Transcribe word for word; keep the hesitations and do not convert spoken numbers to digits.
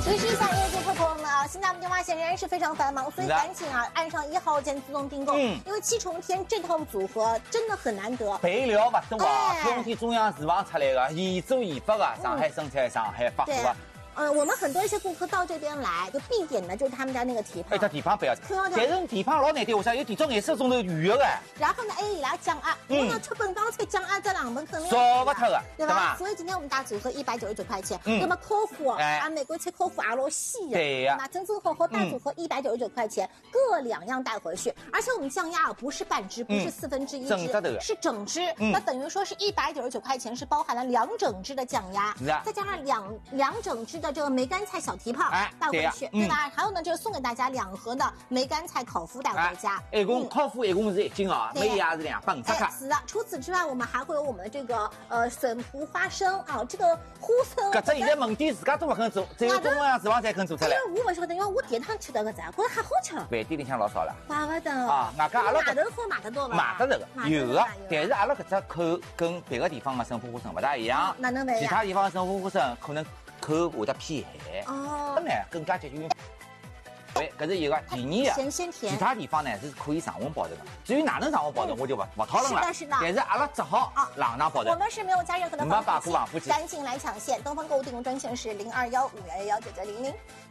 其实像业主朋友们啊，现在我们电话线仍然是非常繁忙，所以赶紧啊按上一号键自动订购，嗯，因为七重天这套组合真的很难得。 备料不懂啊，总体中央市场出来的，一走一发的，上海生产，上海发货。 呃，我们很多一些顾客到这边来，就必点的就是他们家那个蹄膀。 哎，它蹄膀不要，但是蹄膀老难点，我想有几种颜色中的鱼的。 然后呢，哎，伊拉酱鸭，我们出本刚才酱鸭这两门可能少不脱的， 对吧？所以今天我们打组合一百九十九块钱，那么客户啊，美国切客户阿罗细对呀， 那珍珠和和大组合一百九十九块钱，各两样带回去。而且我们酱鸭不是半只，不是四分之一只，是整只，那等于说是一百九十九块钱是包含了两整只的酱鸭，再加上两两整只的这个梅干菜。小蹄膀带回去，对吧？还有呢，就是送给大家两盒的梅干菜烤麸带回家。 一共烤麸一共是一斤啊，梅芽是两百五十克。 是的，除此之外，我们还会有我们的这个呃笋脯花生啊，这个花生。 搿只现在门店自家都不肯做，只有中央厨房才肯做出来。 因为我不晓得，因为我第一趟吃到搿只，觉得还好吃。 饭店里向老少了。 怪不得啊，外加阿拉码头好买得到伐？ 买得着个，有的。但是阿拉搿只口跟别个地方的笋脯花生不大一样。 哪能不一样？ 其他地方的笋脯花生可能口会得偏咸。哦。呢更加接近。对，搿是一个。第二个，其他地方呢是可以常温保存的。至于哪能常温保存，我就不不讨论了。 是的，是的。 但是阿拉只好冷藏保存。 我们是没有加任何的防腐剂， 赶紧来抢线！东方购物订购专线是零二幺五幺幺九九零零。